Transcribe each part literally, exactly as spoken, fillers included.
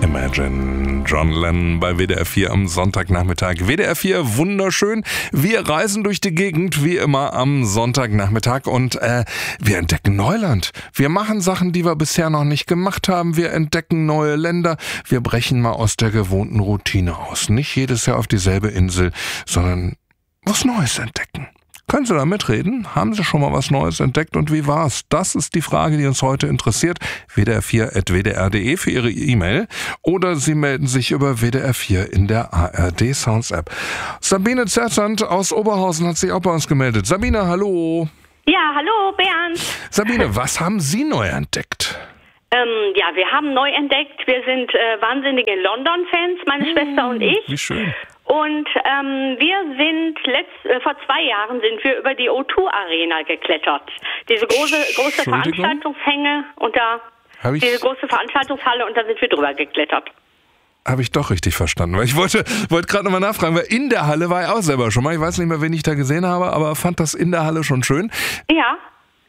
Imagine, John Lennon bei W D R vier am Sonntagnachmittag. W D R vier, wunderschön. Wir reisen durch die Gegend, wie immer am Sonntagnachmittag, und äh, wir entdecken Neuland. Wir machen Sachen, die wir bisher noch nicht gemacht haben. Wir entdecken neue Länder. Wir brechen mal aus der gewohnten Routine aus. Nicht jedes Jahr auf dieselbe Insel, sondern was Neues entdecken. Können Sie da mitreden? Haben Sie schon mal was Neues entdeckt und wie war's? Das ist die Frage, die uns heute interessiert. W D R vier at w d r punkt d e für Ihre E-Mail. Oder Sie melden sich über W D R vier in der A R D Sounds App. Sabine Zerzand aus Oberhausen hat sich auch bei uns gemeldet. Sabine, hallo. Ja, hallo Bernd. Sabine, was haben Sie neu entdeckt? Ähm, ja, wir haben neu entdeckt, wir sind äh, wahnsinnige London-Fans, meine mmh, Schwester und ich. Wie schön. Und ähm, wir sind letzt, äh, vor zwei Jahren sind wir über die O zwei Arena geklettert. Diese große große Veranstaltungshänge und da diese große Veranstaltungshalle, und da sind wir drüber geklettert. Habe ich doch richtig verstanden. Weil ich wollte, wollte gerade nochmal nachfragen, weil in der Halle war ich auch selber schon mal. Ich weiß nicht mehr, wen ich da gesehen habe, aber fand das in der Halle schon schön. Ja.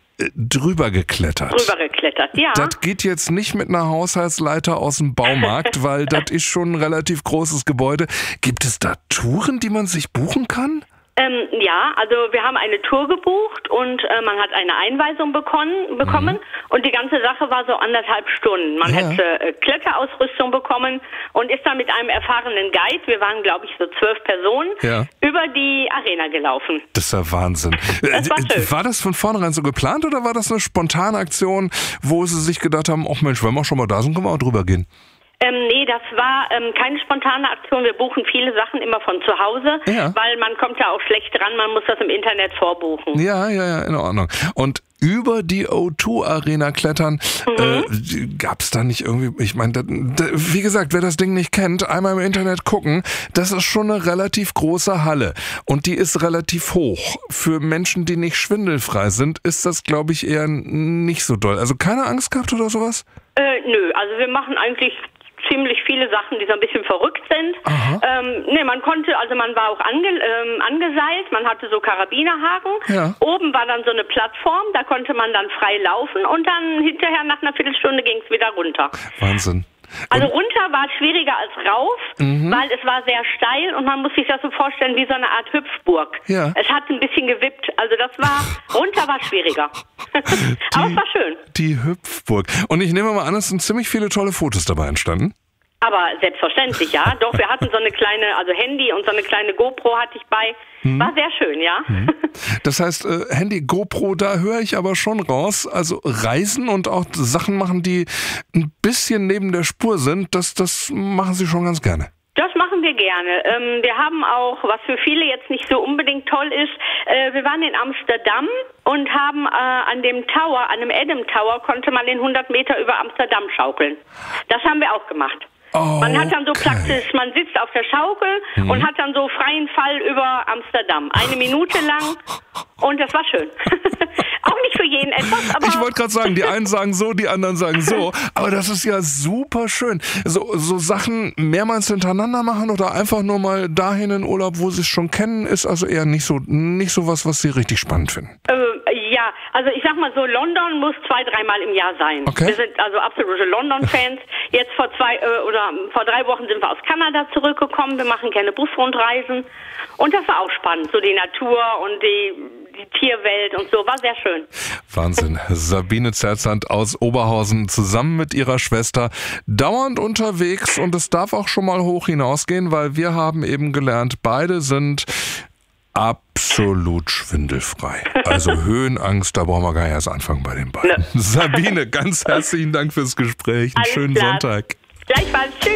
Drüber geklettert. Drüber geklettert, ja. Das geht jetzt nicht mit einer Haushaltsleiter aus dem Baumarkt, weil das ist schon ein relativ großes Gebäude. Gibt es da Touren, die man sich buchen kann? Ähm, ja, also wir haben eine Tour gebucht und äh, man hat eine Einweisung bekommen, bekommen mhm. und die ganze Sache war so anderthalb Stunden. Man ja. hätte äh, Kletterausrüstung bekommen und ist dann mit einem erfahrenen Guide, wir waren glaube ich so zwölf Personen, ja. über die Arena gelaufen. Das ist ja Wahnsinn. Das war schön. War das von vornherein so geplant oder war das eine spontane Aktion, wo sie sich gedacht haben, ach Mensch, wenn wir schon mal da sind, können wir auch drüber gehen? Ähm, nee, das war ähm, keine spontane Aktion. Wir buchen viele Sachen immer von zu Hause, ja. weil man kommt ja auch schlecht dran, man muss das im Internet vorbuchen. Ja, ja, ja, in Ordnung. Und über die O zwei Arena klettern, mhm. äh, gab's da nicht irgendwie, ich meine, wie gesagt, wer das Ding nicht kennt, einmal im Internet gucken, das ist schon eine relativ große Halle und die ist relativ hoch. Für Menschen, die nicht schwindelfrei sind, ist das, glaube ich, eher nicht so doll. Also keine Angst gehabt oder sowas? Äh, nö, also wir machen eigentlich ziemlich viele Sachen, die so ein bisschen verrückt sind. Ähm, ne, man konnte, also man war auch ange, ähm, angeseilt, man hatte so Karabinerhaken. Ja. Oben war dann so eine Plattform, da konnte man dann frei laufen und dann hinterher nach einer Viertelstunde ging es wieder runter. Wahnsinn. Also runter war schwieriger als rauf, mhm. weil es war sehr steil und man muss sich das so vorstellen wie so eine Art Hüpfburg. Ja. Es hat ein bisschen gewippt, also das war, runter war schwieriger. Die, aber es war schön. Die Hüpfburg. Und ich nehme mal an, es sind ziemlich viele tolle Fotos dabei entstanden. Aber selbstverständlich, ja. Doch, wir hatten so eine kleine, also Handy und so eine kleine GoPro hatte ich bei. Hm. War sehr schön, ja. Hm. Das heißt, äh, Handy, GoPro, da höre ich aber schon raus. Also Reisen und auch Sachen machen, die ein bisschen neben der Spur sind, das, das machen Sie schon ganz gerne. Das machen wir gerne. Ähm, wir haben auch, was für viele jetzt nicht so unbedingt toll ist, äh, wir waren in Amsterdam und haben äh, an dem Tower, an dem Adam Tower, konnte man in hundert Meter über Amsterdam schaukeln. Das haben wir auch gemacht. Oh, man hat dann so okay. praktisch, man sitzt auf der Schaukel mhm. und hat dann so freien Fall über Amsterdam. Eine Minute lang und das war schön. Auch nicht für jeden etwas, aber... Ich wollte gerade sagen, die einen sagen so, die anderen sagen so, aber das ist ja super schön. So, so Sachen mehrmals hintereinander machen oder einfach nur mal dahin in Urlaub, wo sie es schon kennen, ist also eher nicht so, nicht so was, was Sie richtig spannend finden. Äh, ja, also ich sag mal so, London muss zwei, dreimal im Jahr sein. Okay. Wir sind also absolute London-Fans. Jetzt vor zwei äh, oder vor drei Wochen sind wir aus Kanada zurückgekommen. Wir machen gerne Busrundreisen und das war auch spannend. So die Natur und die, die Tierwelt und so, war sehr schön. Wahnsinn. Sabine Zerzand aus Oberhausen zusammen mit ihrer Schwester dauernd unterwegs und es darf auch schon mal hoch hinausgehen, weil wir haben eben gelernt, beide sind absolut schwindelfrei. Also Höhenangst, da brauchen wir gar nicht erst anfangen bei den beiden. Ne. Sabine, ganz herzlichen Dank fürs Gespräch. Einen Alles schönen klar. Sonntag. Gleichfalls. Tschüss.